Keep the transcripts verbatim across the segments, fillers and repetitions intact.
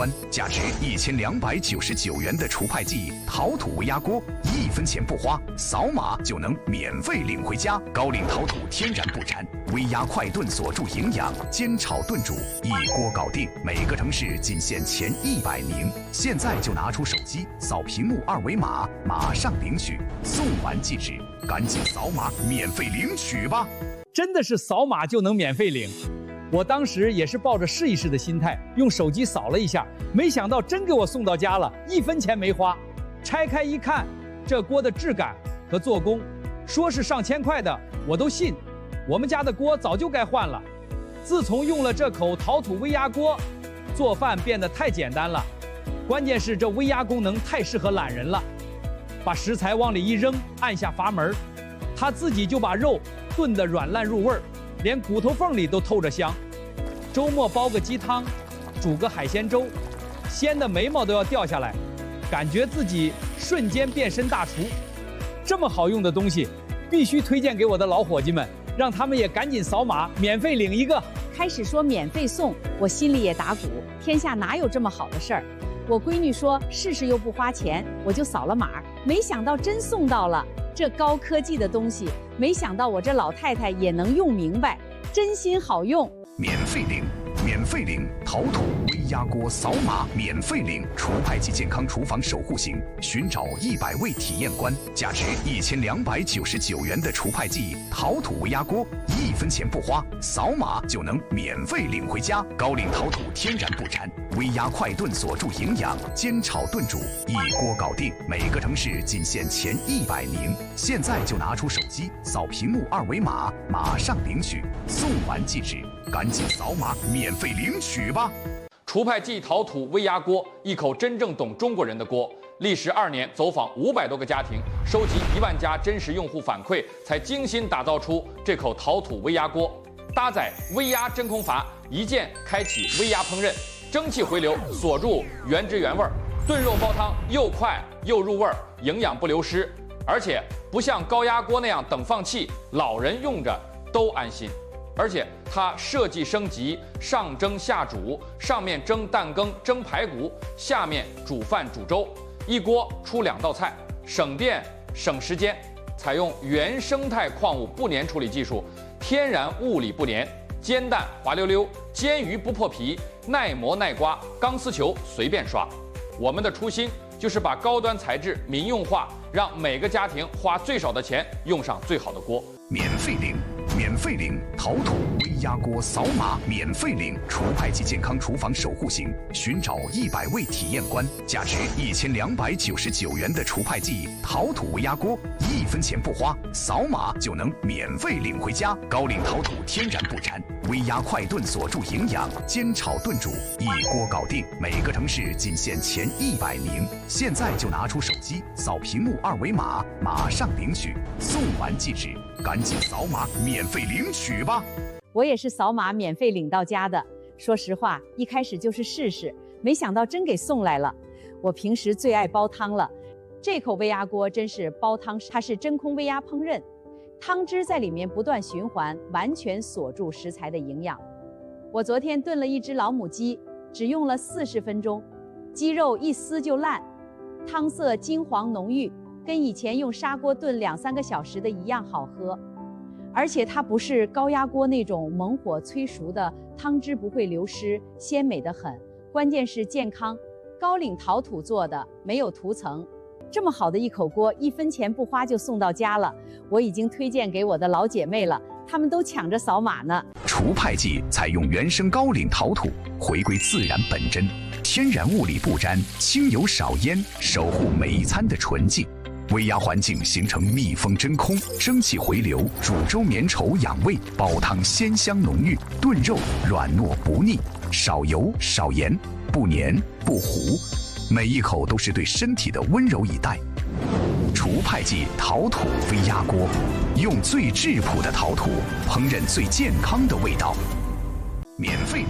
关，价值一千两百九十九元的除派剂陶土微压锅，一分钱不花，扫码就能免费领回家。高岭陶土天然不粘，微压快炖锁住营养，煎炒炖煮一锅搞定。每个城市仅限前一百名，现在就拿出手机扫屏幕二维码，马上领取，送完即止，赶紧扫码免费领取吧！ 真的是扫码就能免费领。我当时也是抱着试一试的心态，用手机扫了一下，没想到真给我送到家了，一分钱没花。拆开一看，这锅的质感和做工，说是上千块的，我都信。我们家的锅早就该换了。自从用了这口陶土微压锅，做饭变得太简单了。关键是这微压功能太适合懒人了，把食材往里一扔，按下阀门，它自己就把肉炖得软烂入味儿，连骨头缝里都透着香。周末煲个鸡汤，煮个海鲜粥，鲜的眉毛都要掉下来，感觉自己瞬间变身大厨。这么好用的东西，必须推荐给我的老伙计们，让他们也赶紧扫码免费领一个。 开始说免费送，我心里也打鼓，天下哪有这么好的事儿？我闺女说试试又不花钱，我就扫了码，没想到真送到了。这高科技的东西，没想到我这老太太也能用明白，真心好用。 免费领，免费领陶土微压锅，扫码免费领除派剂健康厨房守护型，寻找一百位体验官，价值一千两百九十九元的除派剂陶土微压锅，一分钱不花，扫码就能免费领回家。高岭陶土天然不粘，微压快炖锁住营养，煎炒炖煮一锅搞定。每个城市仅限前一百名，现在就拿出手机扫屏幕二维码，马上领取，送完即止，赶紧扫码免费领取吧！ 除派剂陶土微压锅，一口真正懂中国人的锅。历时二年，走访五百多个家庭，收集一万家真实用户反馈，才精心打造出这口陶土微压锅。搭载微压真空阀，一键开启微压烹饪，蒸汽回流锁住原汁原味，炖肉煲汤又快又入味，营养不流失。而且不像高压锅那样等放气，老人用着都安心。而且它设计升级，上蒸下煮，上面蒸蛋羹、蒸排骨，下面煮饭煮粥，一锅出两道菜，省电省时间。采用原生态矿物不粘处理技术，天然物理不粘，煎蛋滑溜溜，煎鱼不破皮，耐磨耐刮，钢丝球随便刷。我们的初心就是把高端材质民用化，让每个家庭花最少的钱用上最好的锅。 免费领，免费领陶土微压锅，扫码免费领除派剂健康厨房守护型，寻找一百位体验官，价值一千两百九十九元的除派剂陶土微压锅，一分钱不花，扫码就能免费领回家。高岭陶土天然不粘，微压快炖锁住营养，煎炒炖煮一锅搞定。每个城市仅限前一百名，现在就拿出手机扫屏幕二维码，马上领取，送完即止，赶紧扫码免费领取吧！ 我也是扫码免费领到家的。说实话，一开始就是试试，没想到真给送来了。我平时最爱煲汤了，这口微压锅真是煲汤，它是真空微压烹饪，汤汁在里面不断循环，完全锁住食材的营养。我昨天炖了一只老母鸡，只用了四十分钟，鸡肉一撕就烂，汤色金黄浓郁，跟以前用砂锅炖两三个小时的一样好喝。而且它不是高压锅那种猛火催熟的，汤汁不会流失，鲜美得很。关键是健康，高岭陶土做的，没有涂层。这么好的一口锅，一分钱不花就送到家了，我已经推荐给我的老姐妹了，她们都抢着扫码呢。 除派剂采用原生高岭陶土，回归自然本真，天然物理不沾，轻油少烟，守护每一餐的纯净。微压环境形成密封真空，蒸汽回流，煮粥绵稠养胃，煲汤鲜香浓郁，炖肉软糯不腻，少油少盐，不黏不糊，每一口都是对身体的温柔以待。除派剂陶土微压锅，用最质朴的陶土烹饪最健康的味道。免费领，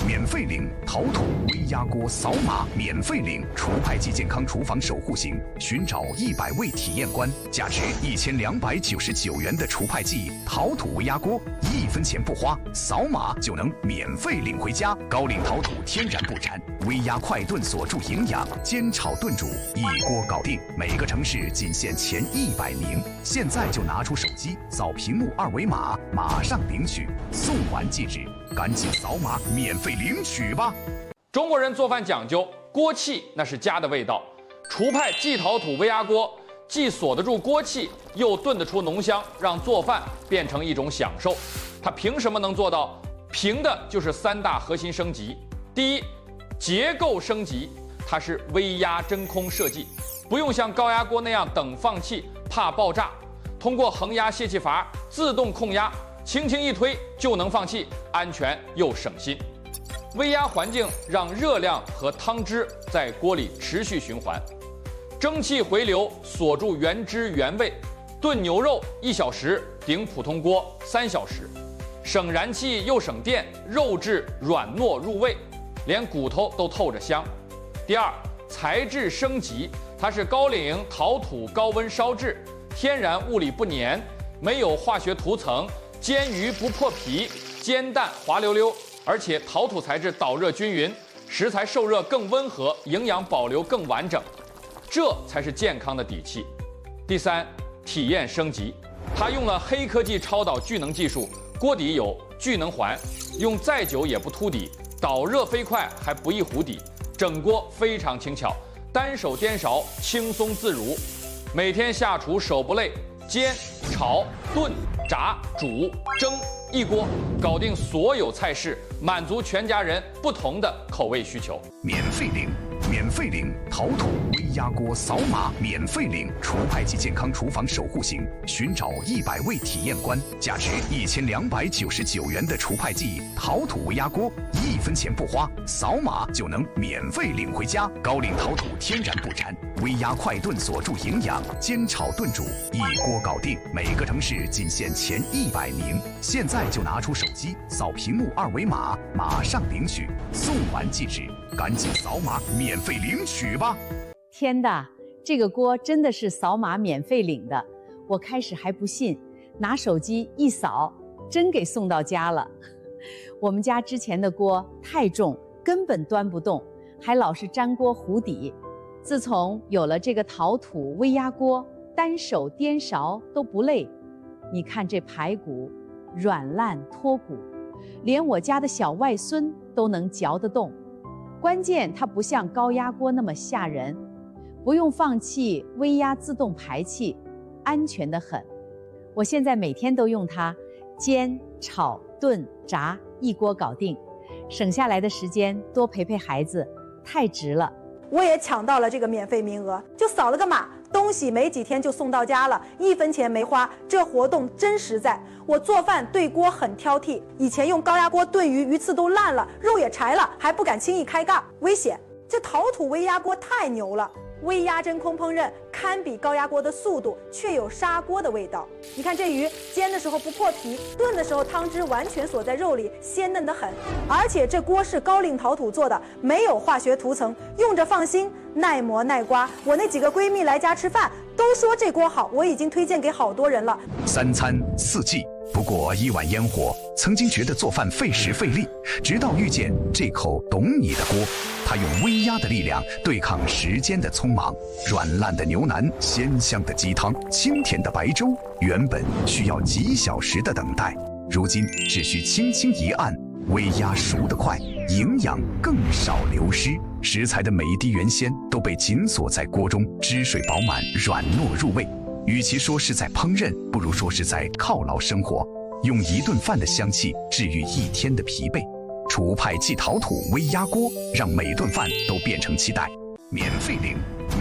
免费领陶土微压锅，扫码免费领除派季健康厨房守护型，寻找一百位体验官，价值一千两百九十九元的除派季陶土微压锅，一分钱不花，扫码就能免费领回家。高岭陶土天然不粘，微压快炖锁住营养，煎炒炖煮一锅搞定。每个城市仅限前一百名，现在就拿出手机扫屏幕二维码，马上领取，送完即止，赶紧扫码免费领取吧！ 中国人做饭讲究锅气，那是家的味道。厨派季陶土微压锅既锁得住锅气，又炖得出浓香，让做饭变成一种享受。它凭什么能做到？凭的就是三大核心升级。第一，结构升级，它是微压真空设计，不用像高压锅那样等放气，怕爆炸。通过恒压泄气阀自动控压，轻轻一推就能放气，安全又省心。微压环境让热量和汤汁在锅里持续循环，蒸汽回流锁住原汁原味。炖牛肉一小时顶普通锅三小时，省燃气又省电，肉质软糯入味，连骨头都透着香。第二，材质升级，它是高岭陶土高温烧制，天然物理不粘，没有化学涂层，煎鱼不破皮，煎蛋滑溜溜，而且陶土材质导热均匀，食材受热更温和，营养保留更完整，这才是健康的底气。第三，体验升级，它用了黑科技超导聚能技术，锅底有聚能环，用再久也不凸底，导热飞快还不易糊底，整锅非常轻巧，单手颠勺轻松自如。每天下厨手不累，煎、炒、炖、炸、煮、蒸，一锅搞定所有菜式，满足全家人不同的口味需求。 免费领，免费领陶土微压锅，扫码免费领除派季健康厨房守护型，寻找一百位体验官，价值一千两百九十九元的除派季陶土微压锅，一分钱不花，扫码就能免费领回家。高岭陶土天然不粘，微压快炖锁住营养，煎炒炖煮一锅搞定。每个城市仅限前一百名，现在就拿出手机扫屏幕二维码，马上领取，送完即止，赶紧扫码免费领取吧！ 天的，这个锅真的是扫码免费领的。我开始还不信，拿手机一扫，真给送到家了。我们家之前的锅太重，根本端不动，还老是粘锅糊底。自从有了这个陶土微压锅，单手颠勺都不累。你看这排骨，软烂脱骨，连我家的小外孙都能嚼得动。关键它不像高压锅那么吓人，不用放气，微压自动排气，安全得很。我现在每天都用它，煎、炒、炖、炸，一锅搞定，省下来的时间多陪陪孩子，太值了。 我也抢到了这个免费名额，就扫了个码，东西没几天就送到家了，一分钱没花，这活动真实在。我做饭对锅很挑剔，以前用高压锅炖鱼，鱼刺都烂了，肉也柴了，还不敢轻易开盖，危险。这陶土微压锅太牛了，微压真空烹饪堪比高压锅的速度，却有砂锅的味道。你看这鱼煎的时候不破皮，炖的时候汤汁完全锁在肉里，鲜嫩得很。而且这锅是高岭陶土做的，没有化学涂层，用着放心，耐磨耐刮。我那几个闺蜜来家吃饭都说这锅好，我已经推荐给好多人了。 三餐四季不过一碗烟火，曾经觉得做饭费时费力，直到遇见这口懂你的锅，它用微压的力量对抗时间的匆忙，软烂的牛腩，鲜香的鸡汤，清甜的白粥，原本需要几小时的等待，如今只需轻轻一按，微压熟得快，营养更少流失，食材的每一滴原鲜都被紧锁在锅中，汁水饱满，软糯入味。与其说是在烹饪，不如说是在犒劳生活，用一顿饭的香气治愈一天的疲惫。厨派季陶土微压锅，让每顿饭都变成期待。免费领，免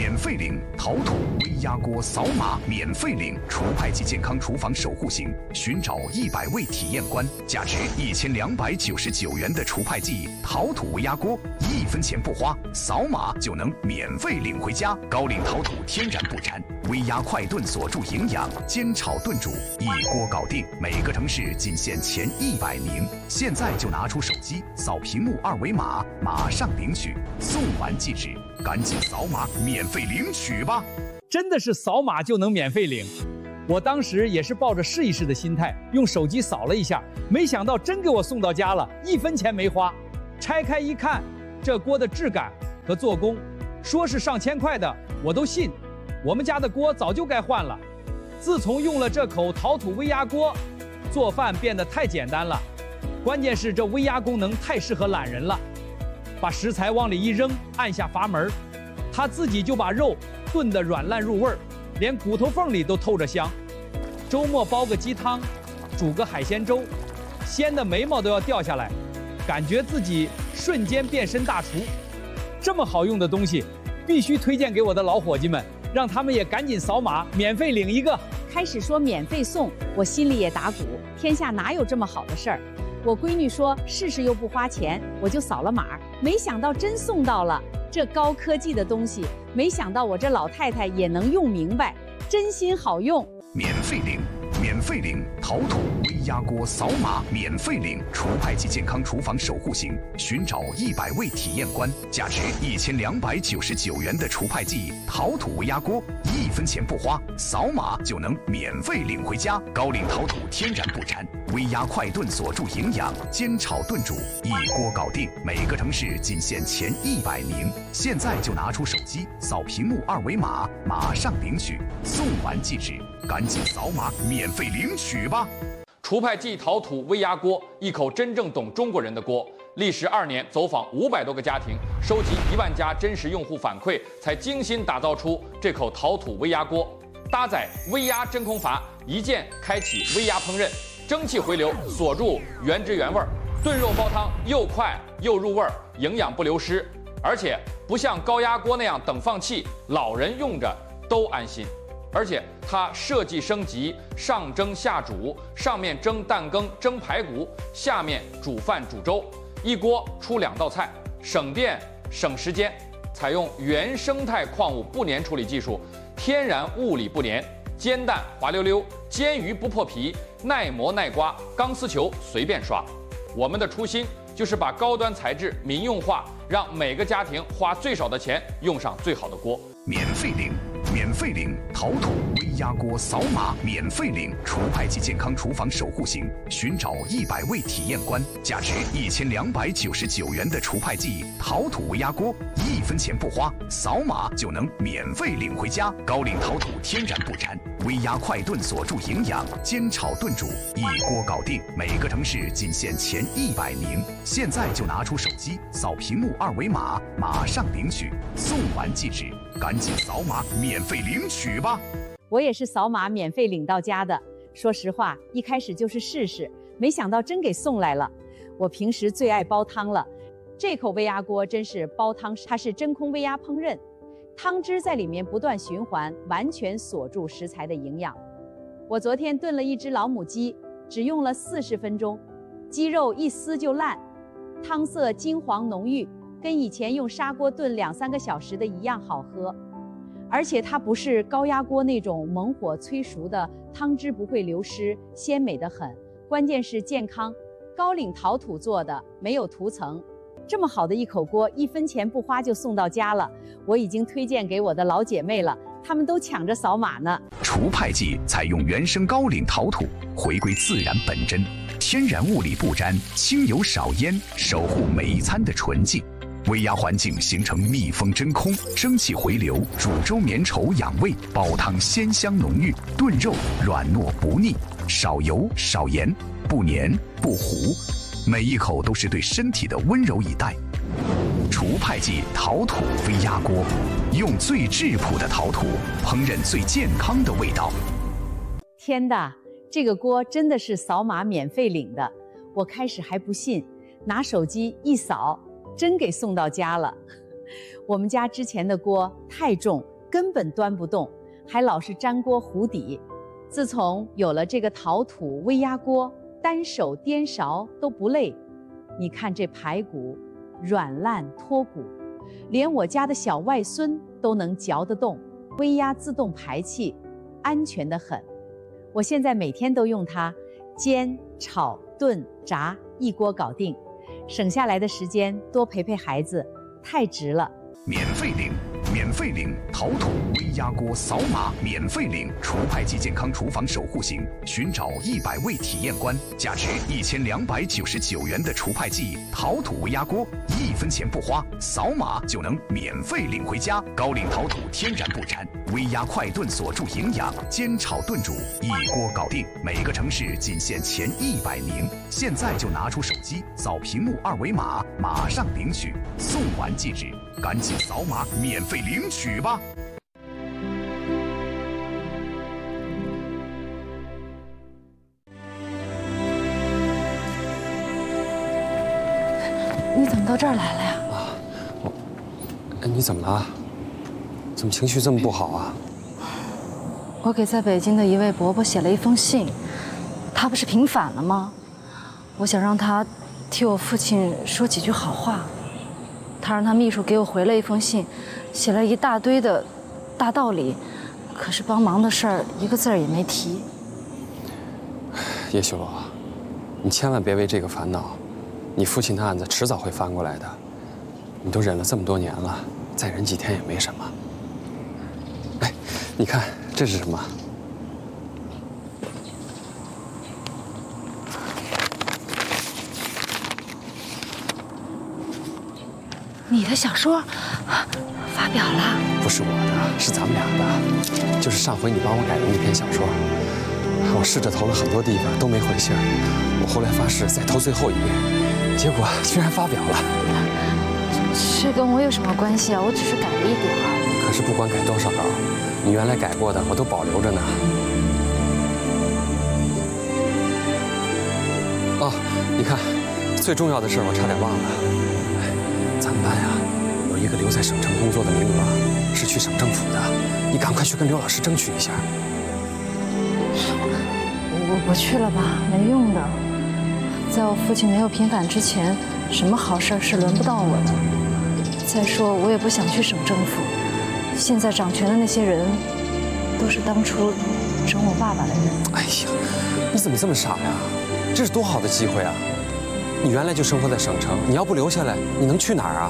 免费领陶土微压锅，扫码免费领除派系健康厨房守护型，寻找一百位体验官，价值一千两百九十九元的除派系陶土微压锅，一分钱不花，扫码就能免费领回家。高岭陶土天然不粘，微压快炖锁住营养，煎炒炖煮一锅搞定。每个城市仅限前一百名，现在就拿出手机扫屏幕二维码，马上领取，送完即止，赶紧扫码免费领取吧！ 真的是扫码就能免费领。我当时也是抱着试一试的心态，用手机扫了一下，没想到真给我送到家了，一分钱没花。拆开一看，这锅的质感和做工，说是上千块的，我都信。我们家的锅早就该换了。自从用了这口陶土微压锅，做饭变得太简单了。关键是这微压功能太适合懒人了，把食材往里一扔，按下阀门，它自己就把肉炖得软烂入味儿，连骨头缝里都透着香。周末煲个鸡汤，煮个海鲜粥，鲜的眉毛都要掉下来，感觉自己瞬间变身大厨。这么好用的东西，必须推荐给我的老伙计们，让他们也赶紧扫码免费领一个。 开始说免费送，我心里也打鼓，天下哪有这么好的事儿？我闺女说试试又不花钱，我就扫了码，没想到真送到了。这高科技的东西，没想到我这老太太也能用明白，真心好用。 免费领，免费领陶土微压锅，扫码免费领除派系健康厨房守护型，寻找一百位体验官，价值一千两百九十九元的除派系陶土微压锅，一分钱不花，扫码就能免费领回家。高岭陶土天然不粘，微压快炖锁住营养，煎炒炖煮一锅搞定。每个城市仅限前一百名，现在就拿出手机扫屏幕二维码，马上领取，送完即止，赶紧扫码免费领取吧！ 除派系陶土微压锅，一口真正懂中国人的锅。历时二年，走访五百多个家庭，收集一万家真实用户反馈，才精心打造出这口陶土微压锅。搭载微压真空阀，一键开启微压烹饪，蒸汽回流锁住原汁原味，炖肉煲汤又快又入味，营养不流失。而且不像高压锅那样等放气，老人用着都安心。而且它设计升级，上蒸下煮，上面蒸蛋羹、蒸排骨，下面煮饭煮粥，一锅出两道菜，省电省时间。采用原生态矿物不粘处理技术，天然物理不粘，煎蛋滑溜溜，煎鱼不破皮，耐磨耐刮，钢丝球随便刷。我们的初心就是把高端材质民用化，让每个家庭花最少的钱用上最好的锅。 免费领，免费领陶土微压锅，扫码免费领除派系健康厨房守护型，寻找一百位体验官，价值一千两百九十九元的除派系陶土微压锅，一分钱不花，扫码就能免费领回家。高岭陶土天然不粘，微压快炖锁住营养，煎炒炖煮一锅搞定。每个城市仅限前一百名，现在就拿出手机扫屏幕二维码，马上领取，送完即止，赶紧扫码免费领取吧！ 我也是扫码免费领到家的。说实话，一开始就是试试，没想到真给送来了。我平时最爱煲汤了，这口微压锅真是煲汤，它是真空微压烹饪，汤汁在里面不断循环，完全锁住食材的营养。我昨天炖了一只老母鸡，只用了四十分钟，鸡肉一撕就烂，汤色金黄浓郁，跟以前用砂锅炖两三个小时的一样好喝。而且它不是高压锅那种猛火催熟的，汤汁不会流失，鲜美得很。关键是健康，高岭陶土做的，没有涂层。这么好的一口锅，一分钱不花就送到家了。我已经推荐给我的老姐妹了，她们都抢着扫码呢。 除派系采用原生高岭陶土，回归自然本真，天然物理不沾，轻油少烟，守护每一餐的纯净。微压环境形成密封真空，蒸汽回流，煮粥绵稠养胃，煲汤鲜香浓郁，炖肉软糯不腻，少油少盐，不黏不糊，每一口都是对身体的温柔以待。除派系陶土微压锅，用最质朴的陶土烹饪最健康的味道。 天的，这个锅真的是扫码免费领的。我开始还不信，拿手机一扫，真给送到家了。我们家之前的锅太重， 根本端不动，还老是粘锅糊底。自从有了这个陶土微压锅，单手颠勺都不累。你看这排骨，软烂脱骨，连我家的小外孙都能嚼得动。微压自动排气，安全得很。我现在每天都用它，煎、炒、炖、炸，一锅搞定。省下来的时间多陪陪孩子，太值了。 免费领，免费领陶土微压锅，扫码免费领除派级健康厨房守护型，寻找一百位体验官，价值一千两百九十九元的除派剂陶土微压锅，一分钱不花，扫码就能免费领回家。高岭陶土天然不粘，微压快炖锁住营养，煎炒炖煮一锅搞定。每个城市仅限前一百名，现在就拿出手机扫屏幕二维码，马上领取，送完即止，赶紧扫码免费领取吧！ 你怎么到这儿来了呀？ 啊，我，哎，你怎么了？怎么情绪这么不好啊？ 我给在北京的一位伯伯写了一封信，他不是平反了吗？我想让他替我父亲说几句好话。他让他秘书给我回了一封信，写了一大堆的大道理，可是帮忙的事儿一个字儿也没提。 叶修罗，你千万别为这个烦恼，你父亲的案子迟早会翻过来的。你都忍了这么多年了，再忍几天也没什么。哎，你看这是什么？ 你的小说发表了？ 不是我的，是咱们俩的。就是上回你帮我改的那篇小说，我试着投了很多地方都没回信儿，我后来发誓再投最后一页，结果居然发表了。 这跟我有什么关系啊？我只是改了一点儿。 可是不管改多少稿，你原来改过的我都保留着呢。哦，你看，最重要的事儿我差点忘了。咱们班呀，有一个留在省城工作的名额，是去省政府的，你赶快去跟刘老师争取一下。 我不去了吧，没用的。在我父亲没有平反之前，什么好事是轮不到我的。再说，我也不想去省政府。现在掌权的那些人，都是当初整我爸爸的人。 哎呀，你怎么这么傻呀？这是多好的机会啊！你原来就生活在省城，你要不留下来，你能去哪儿啊？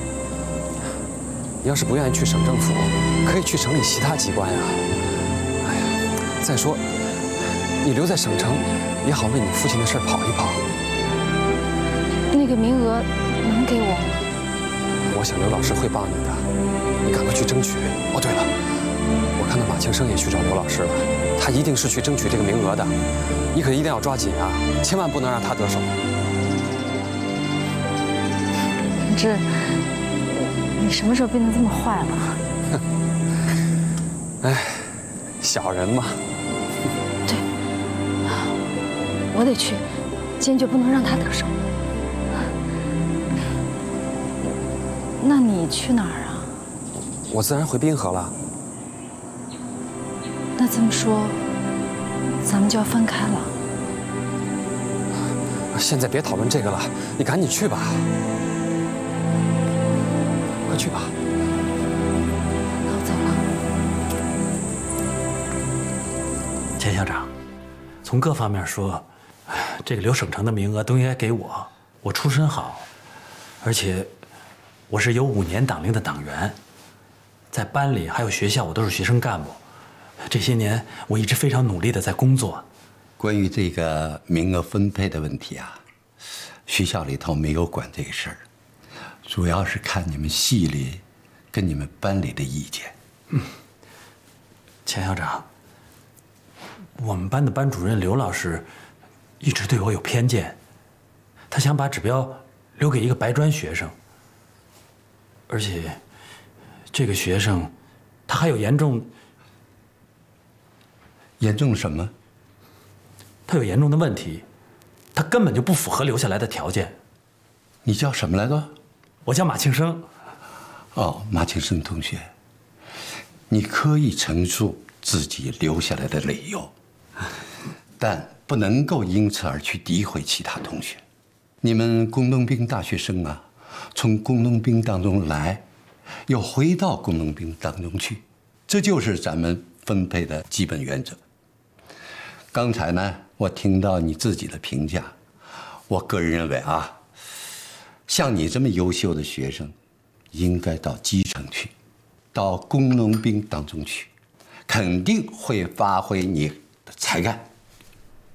你要是不愿意去省政府，可以去城里其他机关呀。哎呀，再说，你留在省城，也好为你父亲的事跑一跑。 那个名额能给我吗？ 我想刘老师会帮你的，你赶快去争取。哦，对了，我看到马庆生也去找刘老师了，他一定是去争取这个名额的，你可一定要抓紧啊，千万不能让他得手。 这，你什么时候变得这么坏了？ 哎，小人嘛。 对，我得去，坚决不能让他得手。那你去哪儿啊？ 我自然回滨河了。 那这么说，咱们就要分开了。 现在别讨论这个了，你赶紧去吧。快去吧。 那我走了。钱校长，从各方面说，这个留省城的名额都应该给我。我出身好，而且我是有五年党龄的党员，在班里还有学校，我都是学生干部。这些年我一直非常努力的在工作。 关于这个名额分配的问题啊，学校里头没有管这个事儿，主要是看你们系里跟你们班里的意见。 嗯，钱校长，我们班的班主任刘老师一直对我有偏见，他想把指标留给一个白专学生，而且这个学生他还有严重严重什么？ 他有严重的问题，他根本就不符合留下来的条件。 你叫什么来着？ 我叫马庆生。 哦，马庆生同学， 你可以陈述自己留下来的理由，但不能够因此而去诋毁其他同学。你们工农兵大学生啊，从工农兵当中来，又回到工农兵当中去，这就是咱们分配的基本原则。刚才呢，我听到你自己的评价，我个人认为啊，像你这么优秀的学生，应该到基层去，到工农兵当中去，肯定会发挥你的才干。